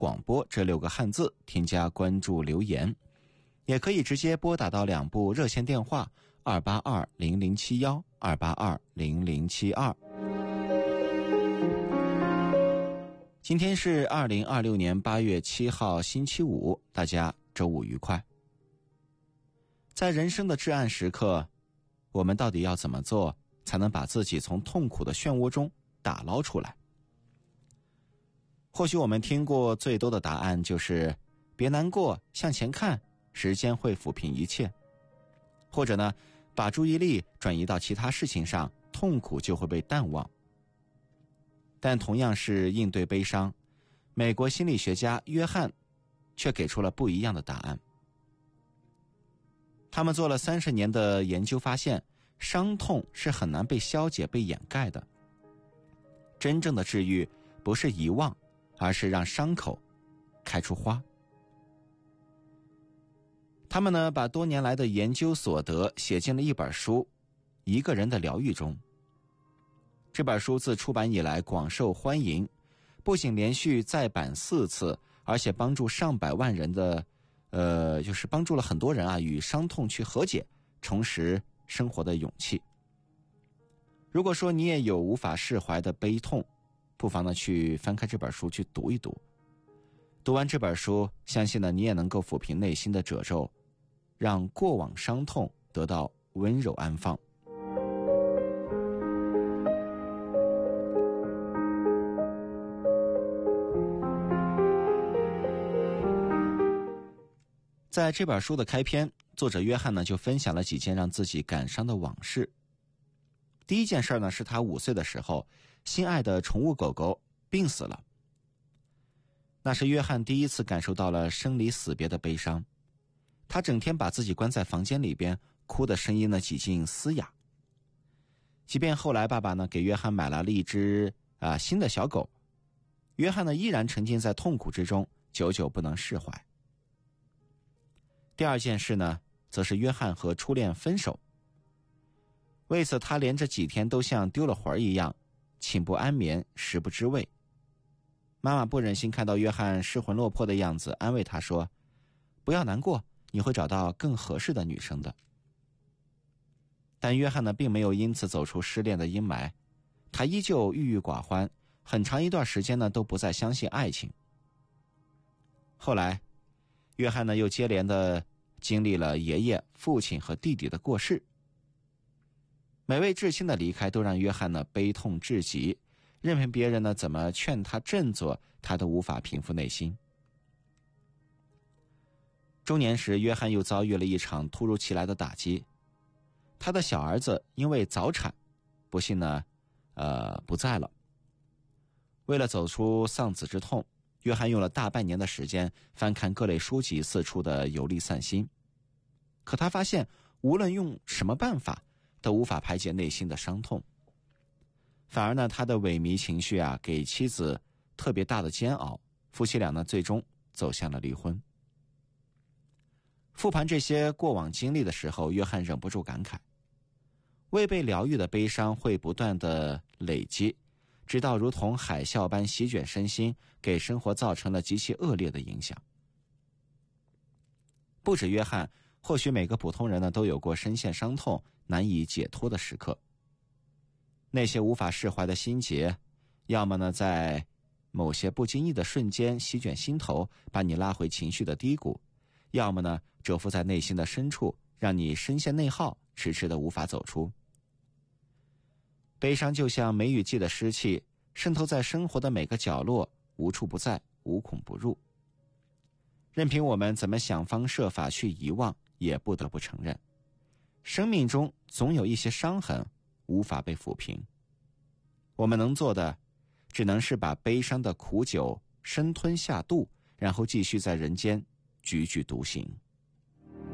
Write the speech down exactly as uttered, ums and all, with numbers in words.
广播这六个汉字，添加关注留言，也可以直接拨打到两部热线电话二八二零零七一、二八二零零七二。今天是二零二六年八月七号星期五，大家周五愉快。在人生的至暗时刻，我们到底要怎么做才能把自己从痛苦的漩涡中打捞出来？或许我们听过最多的答案就是别难过，向前看，时间会抚平一切。或者呢，把注意力转移到其他事情上，痛苦就会被淡忘。但同样是应对悲伤，美国心理学家约翰却给出了不一样的答案。他们做了三十年的研究，发现伤痛是很难被消解、被掩盖的。真正的治愈不是遗忘，而是让伤口开出花。他们呢，把多年来的研究所得写进了一本书《一个人的疗愈》中。这本书自出版以来广受欢迎，不仅连续再版四次，而且帮助上百万人的，呃，就是帮助了很多人啊，与伤痛去和解，重拾生活的勇气。如果说你也有无法释怀的悲痛，不妨呢去翻开这本书去读一读。读完这本书，相信呢你也能够抚平内心的褶皱，让过往伤痛得到温柔安放。在这本书的开篇，作者约翰呢就分享了几件让自己感伤的往事。第一件事呢，是他五岁的时候，心爱的宠物狗狗病死了。那是约翰第一次感受到了生离死别的悲伤。他整天把自己关在房间里边，哭的声音呢几近嘶哑。即便后来爸爸呢给约翰买来了一只啊新的小狗，约翰呢依然沉浸在痛苦之中，久久不能释怀。第二件事呢，则是约翰和初恋分手。为此他连着几天都像丢了魂一样，寝不安眠，食不知味。妈妈不忍心看到约翰失魂落魄的样子，安慰他说，不要难过，你会找到更合适的女生的。但约翰呢并没有因此走出失恋的阴霾，他依旧郁郁寡欢，很长一段时间呢都不再相信爱情。后来约翰呢又接连的经历了爷爷、父亲和弟弟的过世。每位至亲的离开都让约翰呢悲痛至极，任凭别人呢怎么劝他振作，他都无法平复内心。中年时，约翰又遭遇了一场突如其来的打击。他的小儿子因为早产，不幸呢，呃，不在了。为了走出丧子之痛，约翰用了大半年的时间翻看各类书籍，四处的游历散心。可他发现，无论用什么办法，都无法排解内心的伤痛。反而呢，他的萎靡情绪啊，给妻子特别大的煎熬，夫妻俩呢，最终走向了离婚。复盘这些过往经历的时候，约翰忍不住感慨，未被疗愈的悲伤会不断的累积，直到如同海啸般席卷身心，给生活造成了极其恶劣的影响。不止约翰，或许每个普通人呢都有过深陷伤痛难以解脱的时刻。那些无法释怀的心结，要么呢在某些不经意的瞬间席卷心头，把你拉回情绪的低谷，要么呢蛰伏在内心的深处，让你深陷内耗，迟迟的无法走出。悲伤就像梅雨季的湿气，渗透在生活的每个角落，无处不在，无孔不入。任凭我们怎么想方设法去遗忘，也不得不承认，生命中总有一些伤痕无法被抚平。我们能做的，只能是把悲伤的苦酒生吞下肚，然后继续在人间踽踽独行。